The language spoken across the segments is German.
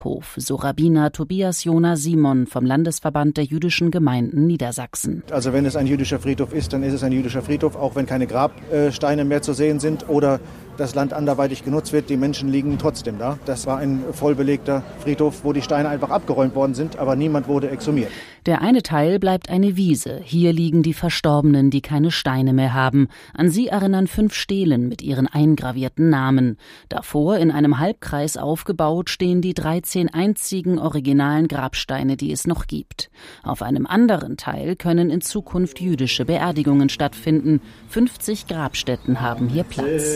So Rabbiner Tobias Jona Simon vom Landesverband der jüdischen Gemeinden Niedersachsen. Also wenn es ein jüdischer Friedhof ist, dann ist es ein jüdischer Friedhof, auch wenn keine Grabsteine mehr zu sehen sind oder das Land anderweitig genutzt wird, die Menschen liegen trotzdem da. Das war ein vollbelegter Friedhof, wo die Steine einfach abgeräumt worden sind, aber niemand wurde exhumiert. Der eine Teil bleibt eine Wiese. Hier liegen die Verstorbenen, die keine Steine mehr haben. An sie erinnern 5 Stelen mit ihren eingravierten Namen. Davor, in einem Halbkreis aufgebaut, stehen die 13 einzigen originalen Grabsteine, die es noch gibt. Auf einem anderen Teil können in Zukunft jüdische Beerdigungen stattfinden. 50 Grabstätten haben hier Platz.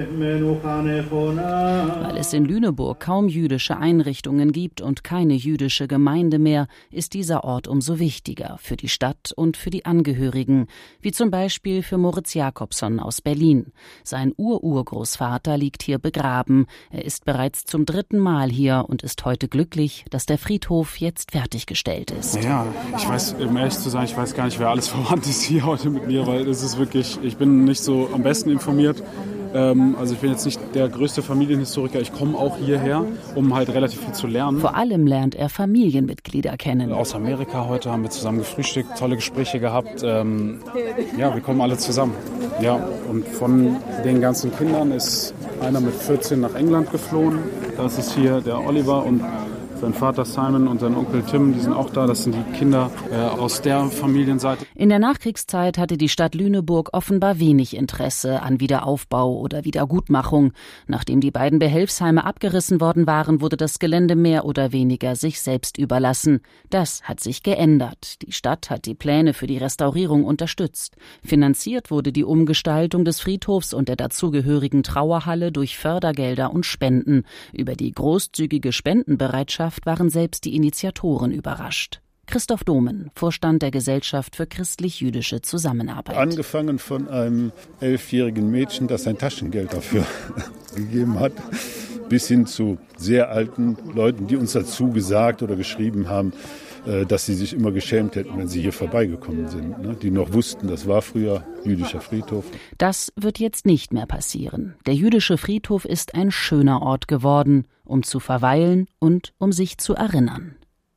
Weil es in Lüneburg kaum jüdische Einrichtungen gibt und keine jüdische Gemeinde mehr, ist dieser Ort umso wichtiger für die Stadt und für die Angehörigen, wie zum Beispiel für Moritz Jakobson aus Berlin. Sein Urgroßvater liegt hier begraben. Er ist bereits zum 3. Mal hier und ist heute glücklich, dass der Friedhof jetzt fertiggestellt ist. Ja, ich weiß, um ehrlich zu sein, ich weiß gar nicht, wer alles verwandt ist hier heute mit mir, weil es ist wirklich, ich bin nicht so am besten informiert. Also ich bin jetzt nicht der größte Familienhistoriker, ich komme auch hierher, um halt relativ viel zu lernen. Vor allem lernt er Familienmitglieder kennen. Aus Amerika heute haben wir zusammen gefrühstückt, tolle Gespräche gehabt. Ja, wir kommen alle zusammen. Ja, und von den ganzen Kindern ist einer mit 14 nach England geflohen. Das ist hier der Oliver und sein Vater Simon und sein Onkel Tim, die sind auch da. Das sind die Kinder aus der Familienseite. In der Nachkriegszeit hatte die Stadt Lüneburg offenbar wenig Interesse an Wiederaufbau oder Wiedergutmachung. Nachdem die beiden Behelfsheime abgerissen worden waren, wurde das Gelände mehr oder weniger sich selbst überlassen. Das hat sich geändert. Die Stadt hat die Pläne für die Restaurierung unterstützt. Finanziert wurde die Umgestaltung des Friedhofs und der dazugehörigen Trauerhalle durch Fördergelder und Spenden. Über die großzügige Spendenbereitschaft waren selbst die Initiatoren überrascht. Christoph Domen, Vorstand der Gesellschaft für christlich-jüdische Zusammenarbeit. Angefangen von einem 11-jährigen Mädchen, das sein Taschengeld dafür gegeben hat, bis hin zu sehr alten Leuten, die uns dazu gesagt oder geschrieben haben, dass sie sich immer geschämt hätten, wenn sie hier vorbeigekommen sind. Die noch wussten, das war früher jüdischer Friedhof. Das wird jetzt nicht mehr passieren. Der jüdische Friedhof ist ein schöner Ort geworden, um zu verweilen und um sich zu erinnern.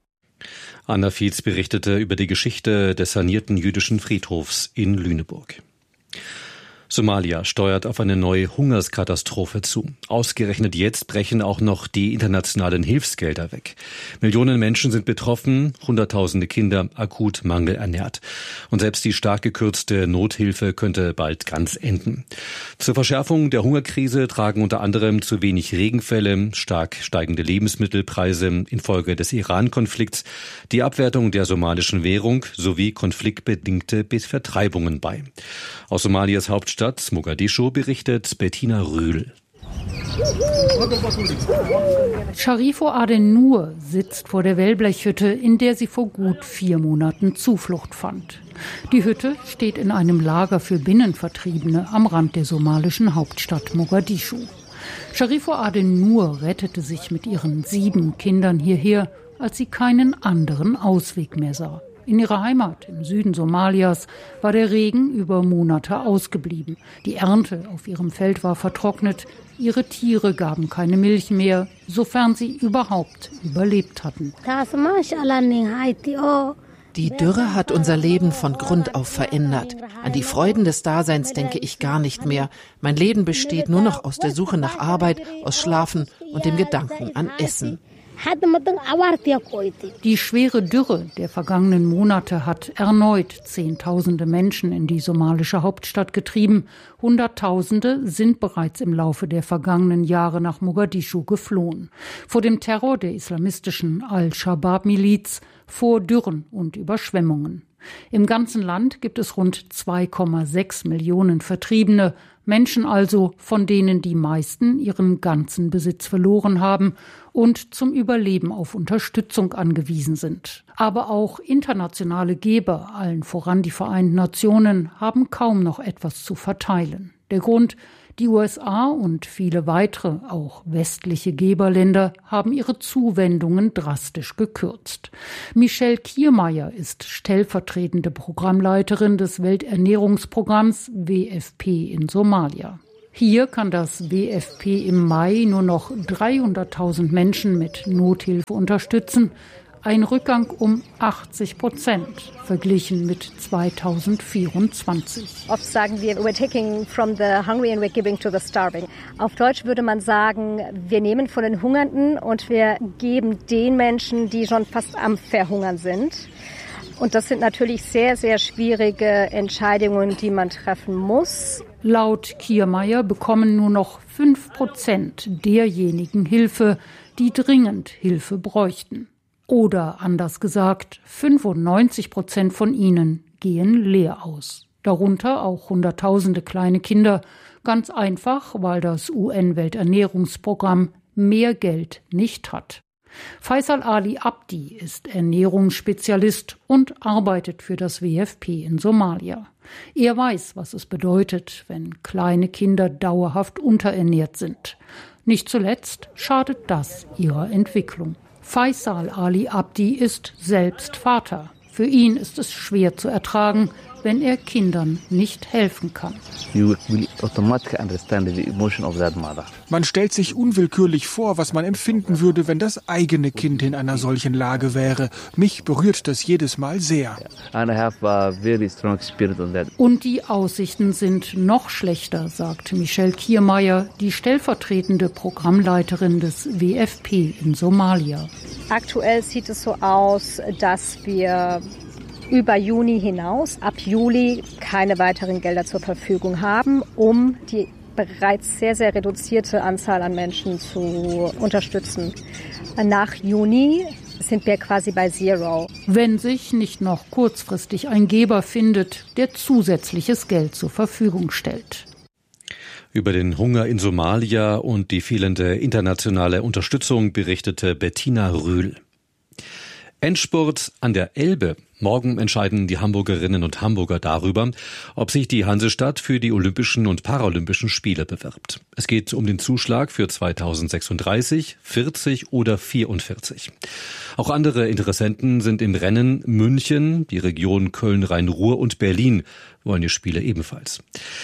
Anna Fietz berichtete über die Geschichte des sanierten jüdischen Friedhofs in Lüneburg. Somalia steuert auf eine neue Hungerskatastrophe zu. Ausgerechnet jetzt brechen auch noch die internationalen Hilfsgelder weg. Millionen Menschen sind betroffen, Hunderttausende Kinder akut mangelernährt. Und selbst die stark gekürzte Nothilfe könnte bald ganz enden. Zur Verschärfung der Hungerkrise tragen unter anderem zu wenig Regenfälle, stark steigende Lebensmittelpreise infolge des Iran-Konflikts, die Abwertung der somalischen Währung sowie konfliktbedingte Vertreibungen bei. Aus Somalias Hauptstadt Mogadischu berichtet Bettina Rühl. Sharifo Aden-Nur sitzt vor der Wellblechhütte, in der sie vor gut 4 Monaten Zuflucht fand. Die Hütte steht in einem Lager für Binnenvertriebene am Rand der somalischen Hauptstadt Mogadischu. Sharifo Aden-Nur rettete sich mit ihren 7 Kindern hierher, als sie keinen anderen Ausweg mehr sah. In ihrer Heimat im Süden Somalias war der Regen über Monate ausgeblieben. Die Ernte auf ihrem Feld war vertrocknet. Ihre Tiere gaben keine Milch mehr, sofern sie überhaupt überlebt hatten. Die Dürre hat unser Leben von Grund auf verändert. An die Freuden des Daseins denke ich gar nicht mehr. Mein Leben besteht nur noch aus der Suche nach Arbeit, aus Schlafen und dem Gedanken an Essen. Die schwere Dürre der vergangenen Monate hat erneut Zehntausende Menschen in die somalische Hauptstadt getrieben. Hunderttausende sind bereits im Laufe der vergangenen Jahre nach Mogadischu geflohen. Vor dem Terror der islamistischen Al-Shabaab-Miliz, vor Dürren und Überschwemmungen. Im ganzen Land gibt es rund 2,6 Millionen Vertriebene, Menschen also, von denen die meisten ihren ganzen Besitz verloren haben und zum Überleben auf Unterstützung angewiesen sind. Aber auch internationale Geber, allen voran die Vereinten Nationen, haben kaum noch etwas zu verteilen. Der Grund: die USA und viele weitere, auch westliche Geberländer, haben ihre Zuwendungen drastisch gekürzt. Michelle Kiermeier ist stellvertretende Programmleiterin des Welternährungsprogramms WFP in Somalia. Hier kann das WFP im Mai nur noch 300.000 Menschen mit Nothilfe unterstützen. Ein Rückgang um 80% verglichen mit 2024. Oft sagen wir, we're taking from the hungry and we're giving to the starving. Auf Deutsch würde man sagen, wir nehmen von den Hungernden und wir geben den Menschen, die schon fast am Verhungern sind. Und das sind natürlich sehr, sehr schwierige Entscheidungen, die man treffen muss. Laut Kiermeier bekommen nur noch 5% derjenigen Hilfe, die dringend Hilfe bräuchten. Oder anders gesagt, 95% von ihnen gehen leer aus. Darunter auch Hunderttausende kleine Kinder. Ganz einfach, weil das UN-Welternährungsprogramm mehr Geld nicht hat. Faisal Ali Abdi ist Ernährungsspezialist und arbeitet für das WFP in Somalia. Er weiß, was es bedeutet, wenn kleine Kinder dauerhaft unterernährt sind. Nicht zuletzt schadet das ihrer Entwicklung. Faisal Ali Abdi ist selbst Vater. Für ihn ist es schwer zu ertragen, wenn er Kindern nicht helfen kann. Man stellt sich unwillkürlich vor, was man empfinden würde, wenn das eigene Kind in einer solchen Lage wäre. Mich berührt das jedes Mal sehr. Und die Aussichten sind noch schlechter, sagt Michelle Kiermeier, die stellvertretende Programmleiterin des WFP in Somalia. Aktuell sieht es so aus, dass wir über Juni hinaus, ab Juli, keine weiteren Gelder zur Verfügung haben, um die bereits sehr, sehr reduzierte Anzahl an Menschen zu unterstützen. Nach Juni sind wir quasi bei Zero. Wenn sich nicht noch kurzfristig ein Geber findet, der zusätzliches Geld zur Verfügung stellt. Über den Hunger in Somalia und die fehlende internationale Unterstützung berichtete Bettina Rühl. Endspurt an der Elbe. Morgen entscheiden die Hamburgerinnen und Hamburger darüber, ob sich die Hansestadt für die Olympischen und Paralympischen Spiele bewirbt. Es geht um den Zuschlag für 2036, 40 oder 44. Auch andere Interessenten sind im Rennen. München, die Region Köln-Rhein-Ruhr und Berlin wollen die Spiele ebenfalls.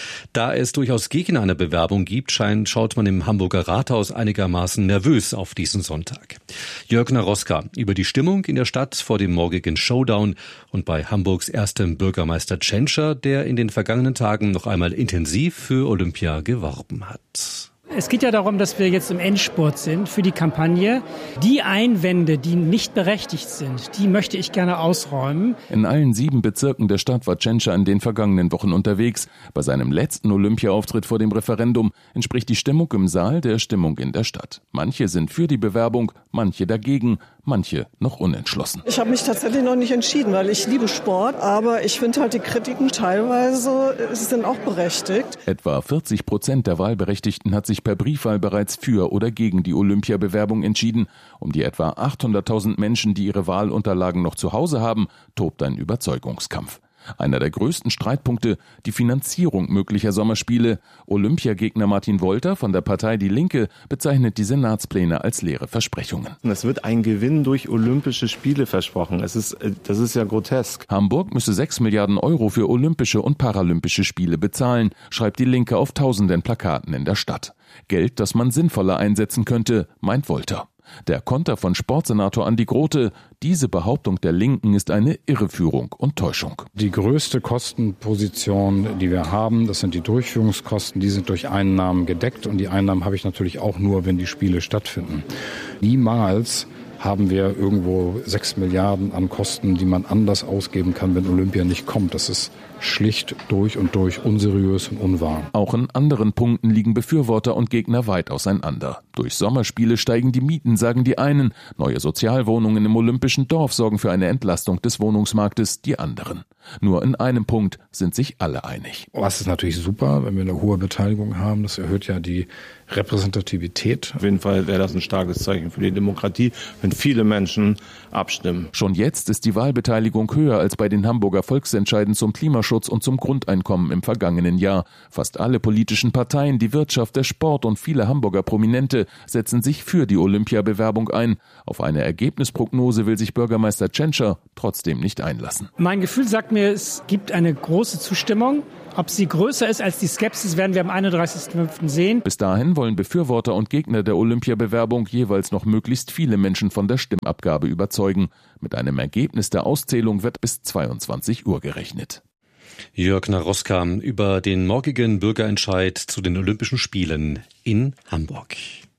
Da es durchaus Gegner einer Bewerbung gibt, schaut man im Hamburger Rathaus einigermaßen nervös auf diesen Sonntag. Jörg Naroska über die Stimmung in der Stadt vor dem morgigen Showdown und bei Hamburgs erstem Bürgermeister Tschentscher, der in den vergangenen Tagen noch einmal intensiv für Olympia geworben hat. Es geht ja darum, dass wir jetzt im Endspurt sind für die Kampagne. Die Einwände, die nicht berechtigt sind, die möchte ich gerne ausräumen. In allen 7 Bezirken der Stadt war Tschentscher in den vergangenen Wochen unterwegs. Bei seinem letzten Olympia-Auftritt vor dem Referendum entspricht die Stimmung im Saal der Stimmung in der Stadt. Manche sind für die Bewerbung, manche dagegen, manche noch unentschlossen. Ich habe mich tatsächlich noch nicht entschieden, weil ich liebe Sport, aber ich finde halt die Kritiken teilweise sind auch berechtigt. Etwa 40% der Wahlberechtigten hat sich per Briefwahl bereits für oder gegen die Olympia-Bewerbung entschieden. Um die etwa 800.000 Menschen, die ihre Wahlunterlagen noch zu Hause haben, tobt ein Überzeugungskampf. Einer der größten Streitpunkte, die Finanzierung möglicher Sommerspiele. Olympiagegner Martin Wolter von der Partei Die Linke bezeichnet die Senatspläne als leere Versprechungen. Es wird ein Gewinn durch Olympische Spiele versprochen. Das ist ja grotesk. Hamburg müsse 6 Milliarden Euro für Olympische und Paralympische Spiele bezahlen, schreibt Die Linke auf tausenden Plakaten in der Stadt. Geld, das man sinnvoller einsetzen könnte, meint Wolter. Der Konter von Sportsenator Andi Grote: Diese Behauptung der Linken ist eine Irreführung und Täuschung. Die größte Kostenposition, die wir haben, das sind die Durchführungskosten. Die sind durch Einnahmen gedeckt und die Einnahmen habe ich natürlich auch nur, wenn die Spiele stattfinden. Niemals haben wir irgendwo 6 Milliarden an Kosten, die man anders ausgeben kann, wenn Olympia nicht kommt. Das ist schlicht durch und durch unseriös und unwahr. Auch in anderen Punkten liegen Befürworter und Gegner weit auseinander. Durch Sommerspiele steigen die Mieten, sagen die einen. Neue Sozialwohnungen im Olympischen Dorf sorgen für eine Entlastung des Wohnungsmarktes, die anderen. Nur in einem Punkt sind sich alle einig. Was ist natürlich super, wenn wir eine hohe Beteiligung haben. Das erhöht ja die Repräsentativität. Auf jeden Fall wäre das ein starkes Zeichen für die Demokratie, wenn viele Menschen abstimmen. Schon jetzt ist die Wahlbeteiligung höher als bei den Hamburger Volksentscheiden zum Klimaschutz und zum Grundeinkommen im vergangenen Jahr. Fast alle politischen Parteien, die Wirtschaft, der Sport und viele Hamburger Prominente setzen sich für die Olympiabewerbung ein. Auf eine Ergebnisprognose will sich Bürgermeister Tschentscher trotzdem nicht einlassen. Mein Gefühl sagt mir, es gibt eine große Zustimmung. Ob sie größer ist als die Skepsis, werden wir am 31.05. sehen. Bis dahin wollen Befürworter und Gegner der Olympiabewerbung jeweils noch möglichst viele Menschen von der Stimmabgabe überzeugen. Mit einem Ergebnis der Auszählung wird bis 22 Uhr gerechnet. Jörg Naroska über den morgigen Bürgerentscheid zu den Olympischen Spielen in Hamburg.